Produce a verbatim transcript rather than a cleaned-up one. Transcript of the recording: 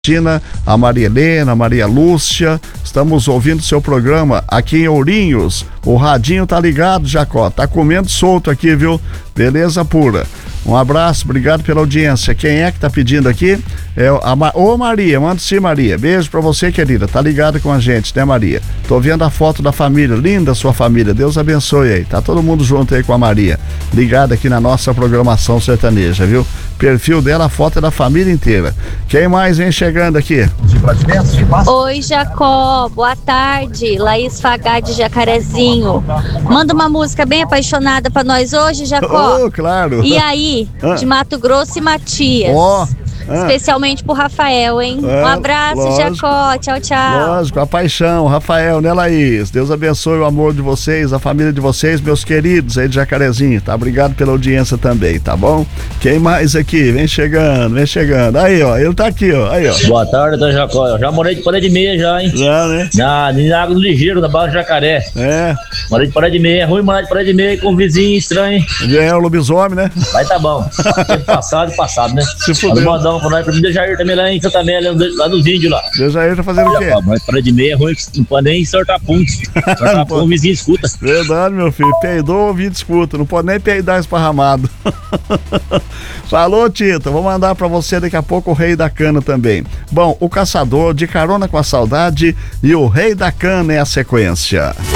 Tina, a Maria Helena, a Maria Lúcia, estamos ouvindo seu programa aqui em Ourinhos. O radinho tá ligado, Jacó, tá comendo solto aqui, viu? Beleza pura. Um abraço, obrigado pela audiência. Quem é que tá pedindo aqui? É a Ma... Ô Maria, manda sim, Maria. Beijo pra você, querida. Tá ligada com a gente, né, Maria? Tô vendo a foto da família, linda a sua família. Deus abençoe aí. Tá todo mundo junto aí com a Maria. Ligada aqui na nossa programação sertaneja, viu? Perfil dela, a foto é da família inteira. Quem mais vem chegando aqui? Oi, Jacó. Boa tarde. Laís Fagá de Jacarezinho. Manda uma música bem apaixonada pra nós hoje, Jacó. Oh, claro. E aí, ah. de Mato Grosso e Matias. Ó. Oh. Ah. Especialmente pro Rafael, hein? É, um abraço, lógico, Jacó. Tchau, tchau. Lógico, a paixão, Rafael, né, Laís? Deus abençoe o amor de vocês, a família de vocês, meus queridos aí de Jacarezinho, tá? Obrigado pela audiência também, tá bom? Quem mais aqui? Vem chegando, vem chegando. Aí, ó, ele tá aqui, ó. Aí, ó. Boa tarde, Dona Jacó. Eu já morei de parede de meia já, hein? Já, né? Na, na Água do Ligeiro, na Barra do Jacaré. É. Morei de parede de meia, é ruim morar de parede de meia com um vizinho estranho, hein? É, o lobisomem, né? Vai tá bom. Tempo passado, passado, né? Se fudeu. Mandar um pra nós, pra mim, Jair também lá em Santa Amélia, lá dos índios lá. Jair tá fazendo o quê? Mas parede de meia é ruim, não pode nem sortar pum. Sortar pum, o vizinho escuta. Verdade, meu filho. Peidou, o ouvido escuta. Não pode nem peidar esparramado. Falou, Tita. Vou mandar pra você daqui a pouco o Rei da Cana também. Bom, o Caçador, De Carona com a Saudade e o Rei da Cana é a sequência.